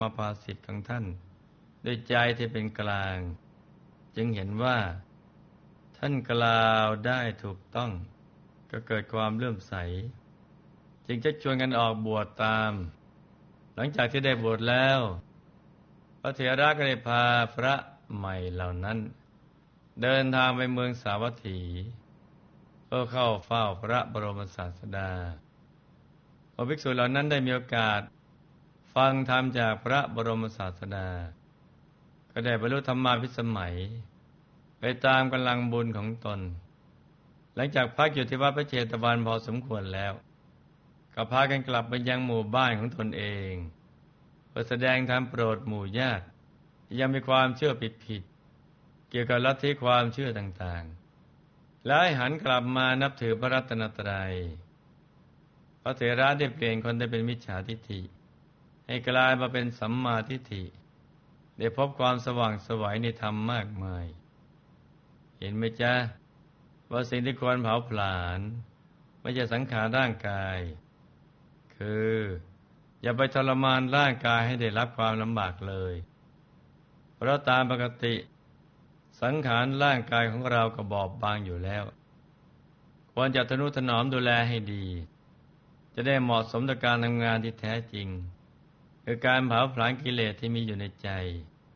มาภาสิทธิ์ของท่านด้วยใจที่เป็นกลาง จึงเห็นว่าท่านกล่าวได้ถูกต้องก็เกิดความเลื่อมใสจึงจะชวนกันออกบวชตามหลังจากที่ได้บวชแล้วพระเถระก็ได้พาพระใหม่เหล่านั้นเดินทางไปเมืองสาวัตถีเพื่อเข้าเฝ้าพระบรมศาสดาพอภิกษุเหล่านั้นได้มีโอกาสฟังธรรมจากพระบรมศาสดาก็ได้บรรลุธรรมาภิสมัยไปตามกำลังบุญของตนหลังจากพักอยู่ที่วัดพระเชตวันพอสมควรแล้วก็พากันกลับไปยังหมู่บ้านของตนเองเพื่อแสดงธรรมโปรดหมู่ญาติที่ยังมีความเชื่อผิดๆเกี่ยวกับลัทธิความเชื่อต่างๆและให้หันกลับมานับถือพระรัตนตรัยพระเถระได้เปลี่ยนคนที่เป็นมิจฉาทิฏฐิให้กลายมาเป็นสัมมาทิฏฐิได้พบความสว่างไสวในธรรมมากมายเห็นไหมจ๊ะว่าสิ่งที่ควรเผาผลาญไม่ใช่สังขารร่างกายคืออย่าไปทรมานร่างกายให้ได้รับความลำบากเลยเพราะตามปกติสังขารร่างกายของเราก็บอบบางอยู่แล้วควรจะทนุถนอมดูแลให้ดีจะได้เหมาะสมต่อการทำงานที่แท้จริงคือการเผาผลาญกิเลสที่มีอยู่ในใจ